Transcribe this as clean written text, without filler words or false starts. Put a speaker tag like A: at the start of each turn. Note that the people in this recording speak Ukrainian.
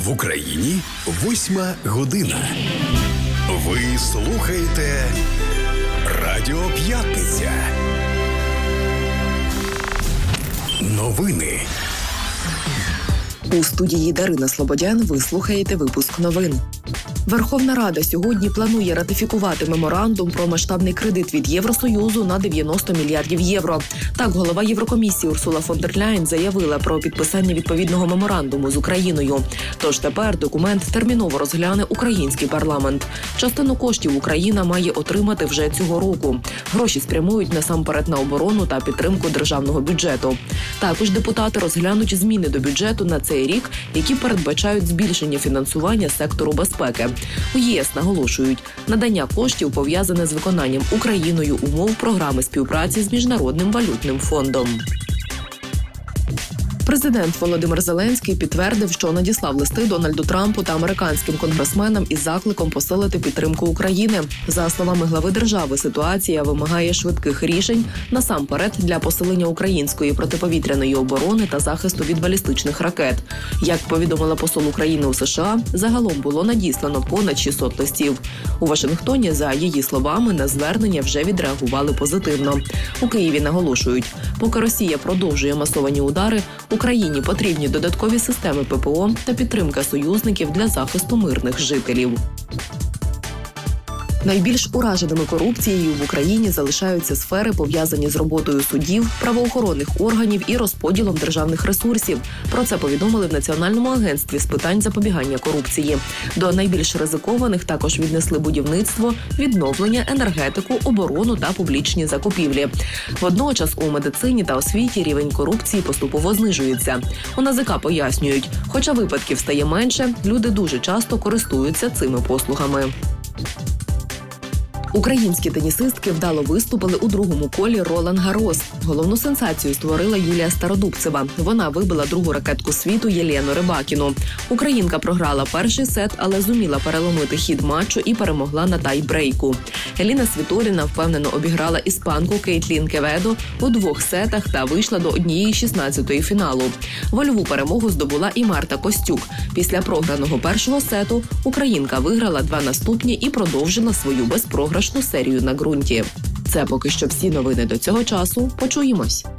A: В Україні 8 година. Ви слухаєте Радіо П'ятниця. Новини.
B: У студії Дарина Слободян ви слухаєте випуск новин. Верховна Рада сьогодні планує ратифікувати меморандум про масштабний кредит від Євросоюзу на 90 мільярдів євро. Так, голова Єврокомісії Урсула фон дер Ляєн заявила про підписання відповідного меморандуму з Україною. Тож тепер документ терміново розгляне український парламент. Частину коштів Україна має отримати вже цього року. Гроші спрямують насамперед на оборону та підтримку державного бюджету. Також депутати розглянуть зміни до бюджету на цей рік, які передбачають збільшення фінансування сектору безпеки. У ЄС наголошують, надання коштів пов'язане з виконанням Україною умов програми співпраці з Міжнародним валютним фондом. Президент Володимир Зеленський підтвердив, що надіслав листи Дональду Трампу та американським конгресменам із закликом посилити підтримку України. За словами глави держави, ситуація вимагає швидких рішень, насамперед для посилення української протиповітряної оборони та захисту від балістичних ракет. Як повідомила посол України у США, загалом було надіслано понад 600 листів. У Вашингтоні, за її словами, на звернення вже відреагували позитивно. У Києві наголошують, поки Росія продовжує масовані удари, Україні потрібні додаткові системи ППО та підтримка союзників для захисту мирних жителів. Найбільш ураженими корупцією в Україні залишаються сфери, пов'язані з роботою судів, правоохоронних органів і розподілом державних ресурсів. Про це повідомили в Національному агентстві з питань запобігання корупції. До найбільш ризикованих також віднесли будівництво, відновлення, енергетику, оборону та публічні закупівлі. Водночас у медицині та освіті рівень корупції поступово знижується. У НАЗК пояснюють, хоча випадків стає менше, люди дуже часто користуються цими послугами. Українські тенісистки вдало виступили у другому колі Ролан-Гарос. Головну сенсацію створила Юлія Стародубцева. Вона вибила другу ракетку світу Єлену Рибакіну. Українка програла перший сет, але зуміла переломити хід матчу і перемогла на тай-брейку. Еліна Світоліна впевнено обіграла іспанку Кейтлін Кеведо у двох сетах та вийшла до 1/16 фіналу. Вольову перемогу здобула і Марта Костюк. Після програного першого сету українка виграла 2 наступні і продовжила свою безпрограшну серію на ґрунті. Це поки що всі новини до цього часу. Почуємось.